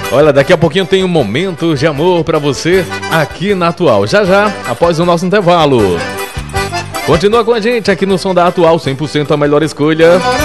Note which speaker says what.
Speaker 1: Olha, daqui a pouquinho tem um momento de amor pra você aqui na Atual. Já, após o nosso intervalo. Continua com a gente aqui no Som da Atual, 100% a melhor escolha.